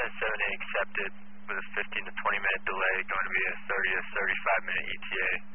10-7 accepted with a 15 to 20 minute delay, going to be a 30 to 35 minute ETA.